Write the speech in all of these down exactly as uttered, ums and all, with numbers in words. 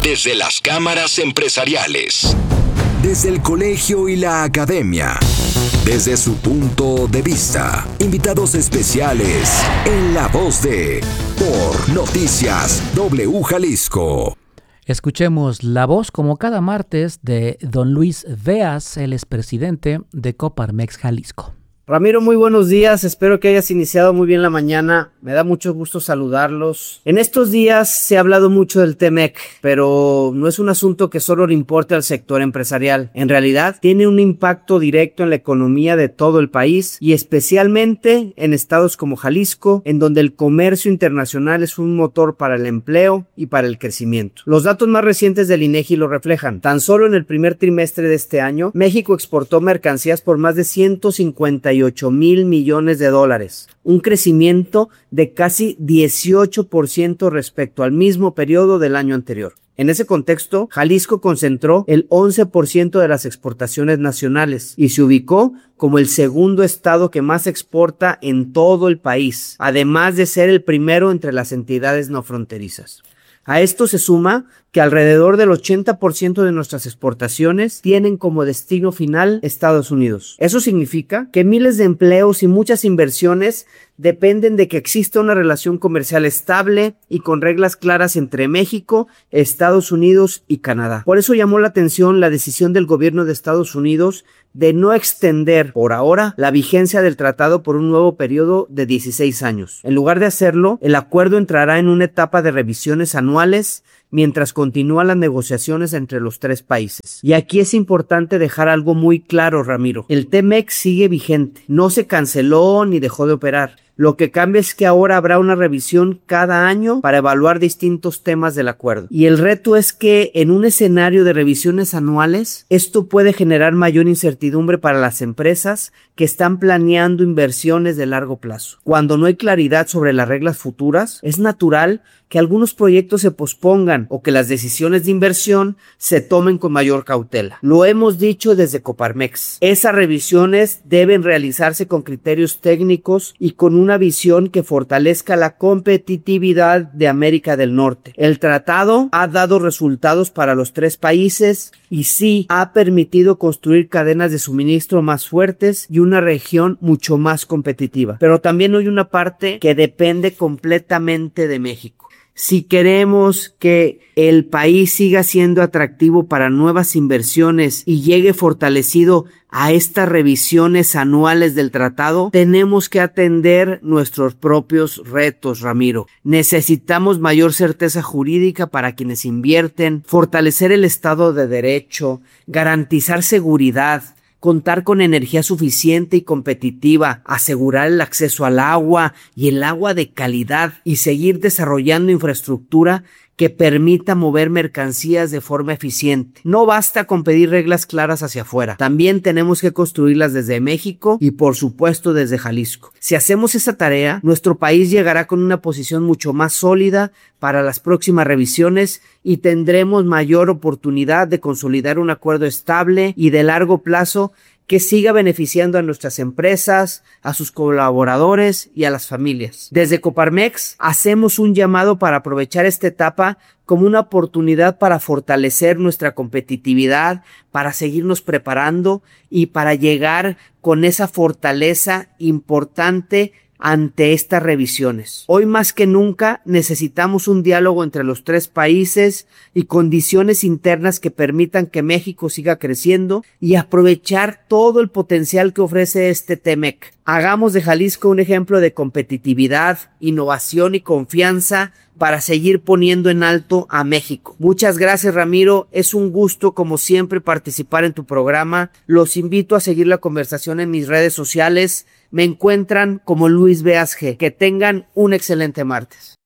desde las cámaras empresariales, desde el colegio y la academia, desde su punto de vista. Invitados especiales en La Voz de por Noticias W Jalisco. Escuchemos la voz como cada martes de don Luis Veas, el expresidente de Coparmex Jalisco. Ramiro, muy buenos días, espero que hayas iniciado muy bien la mañana, me da mucho gusto saludarlos. En estos días se ha hablado mucho del T-MEC, pero no es un asunto que solo le importe al sector empresarial. En realidad, tiene un impacto directo en la economía de todo el país y especialmente en estados como Jalisco, en donde el comercio internacional es un motor para el empleo y para el crecimiento. Los datos más recientes del INEGI lo reflejan. Tan solo en el primer trimestre de este año, México exportó mercancías por más de ciento cincuenta y ocho mil millones de dólares, un crecimiento de casi dieciocho por ciento respecto al mismo periodo del año anterior. En ese contexto, Jalisco concentró el once por ciento de las exportaciones nacionales y se ubicó como el segundo estado que más exporta en todo el país, además de ser el primero entre las entidades no fronterizas. A esto se suma que alrededor del ochenta por ciento de nuestras exportaciones tienen como destino final Estados Unidos. Eso significa que miles de empleos y muchas inversiones dependen de que exista una relación comercial estable y con reglas claras entre México, Estados Unidos y Canadá. Por eso llamó la atención la decisión del gobierno de Estados Unidos de no extender por ahora la vigencia del tratado por un nuevo periodo de dieciséis años. En lugar de hacerlo, el acuerdo entrará en una etapa de revisiones anuales mientras continúan las negociaciones entre los tres países. Y aquí es importante dejar algo muy claro, Ramiro. El T-MEC sigue vigente, no se canceló ni dejó de operar. Lo que cambia es que ahora habrá una revisión cada año para evaluar distintos temas del acuerdo. Y el reto es que en un escenario de revisiones anuales, esto puede generar mayor incertidumbre para las empresas que están planeando inversiones de largo plazo. Cuando no hay claridad sobre las reglas futuras, es natural que algunos proyectos se pospongan o que las decisiones de inversión se tomen con mayor cautela. Lo hemos dicho desde Coparmex. Esas revisiones deben realizarse con criterios técnicos y con un una visión que fortalezca la competitividad de América del Norte. El tratado ha dado resultados para los tres países y sí ha permitido construir cadenas de suministro más fuertes y una región mucho más competitiva. Pero también hay una parte que depende completamente de México. Si queremos que el país siga siendo atractivo para nuevas inversiones y llegue fortalecido a estas revisiones anuales del tratado, tenemos que atender nuestros propios retos, Ramiro. Necesitamos mayor certeza jurídica para quienes invierten, fortalecer el Estado de Derecho, garantizar seguridad, contar con energía suficiente y competitiva, asegurar el acceso al agua y el agua de calidad y seguir desarrollando infraestructura que permita mover mercancías de forma eficiente. No basta con pedir reglas claras hacia afuera, también tenemos que construirlas desde México y por supuesto desde Jalisco. Si hacemos esa tarea, nuestro país llegará con una posición mucho más sólida para las próximas revisiones y tendremos mayor oportunidad de consolidar un acuerdo estable y de largo plazo que siga beneficiando a nuestras empresas, a sus colaboradores y a las familias. Desde Coparmex hacemos un llamado para aprovechar esta etapa como una oportunidad para fortalecer nuestra competitividad, para seguirnos preparando y para llegar con esa fortaleza importante ante estas revisiones. Hoy más que nunca necesitamos un diálogo entre los tres países y condiciones internas que permitan que México siga creciendo y aprovechar todo el potencial que ofrece este T-MEC. Hagamos de Jalisco un ejemplo de competitividad, innovación y confianza para seguir poniendo en alto a México. Muchas gracias, Ramiro. Es un gusto, como siempre, participar en tu programa. Los invito a seguir la conversación en mis redes sociales. Me encuentran como Luis Veas G. Que tengan un excelente martes.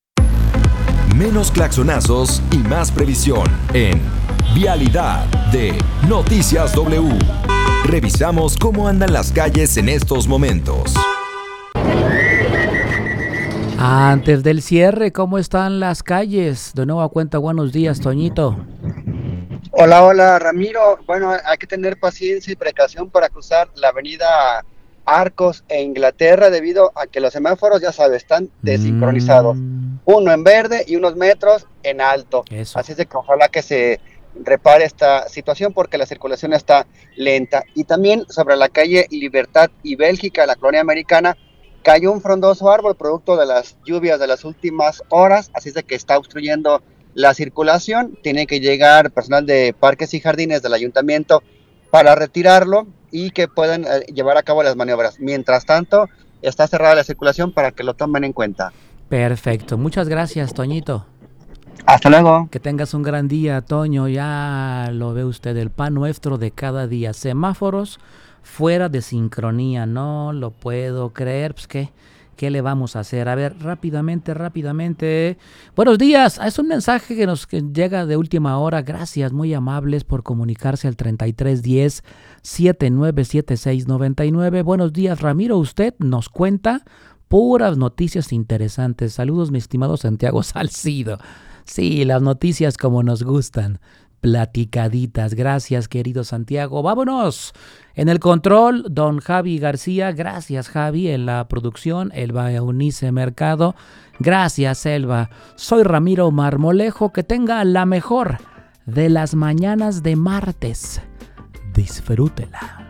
Menos claxonazos y más previsión en Vialidad de Noticias W. Revisamos cómo andan las calles en estos momentos. Antes del cierre, ¿cómo están las calles? De nueva cuenta, buenos días, Toñito. Hola, hola, Ramiro. Bueno, hay que tener paciencia y precaución para cruzar la avenida Arcos e Inglaterra debido a que los semáforos, ya sabes, están desincronizados. Mm. uno en verde y unos metros en alto. Eso. Así es de que ojalá que se repare esta situación porque la circulación está lenta. Y también sobre la calle Libertad y Bélgica, la colonia americana, cayó un frondoso árbol producto de las lluvias de las últimas horas, así es de que está obstruyendo la circulación. Tiene que llegar personal de Parques y Jardines del ayuntamiento para retirarlo y que puedan eh, llevar a cabo las maniobras. Mientras tanto, está cerrada la circulación para que lo tomen en cuenta. Perfecto. Muchas gracias, Toñito. Hasta luego. Que tengas un gran día, Toño. Ya lo ve usted, el pan nuestro de cada día. Semáforos fuera de sincronía. No lo puedo creer. Pues, ¿qué? ¿Qué le vamos a hacer? A ver, rápidamente, rápidamente. Buenos días. Es un mensaje que nos que llega de última hora. Gracias, muy amables por comunicarse al treinta y tres diez, setenta y nueve setenta y seis noventa y nueve. Buenos días, Ramiro. Usted nos cuenta puras noticias interesantes. Saludos, mi estimado Santiago Salcido. Sí, las noticias como nos gustan, platicaditas. Gracias, querido Santiago. Vámonos. En el control, don Javi García. Gracias, Javi. En la producción, Elba Eunice Mercado. Gracias, Elba. Soy Ramiro Marmolejo. Que tenga la mejor de las mañanas de martes. Disfrútela.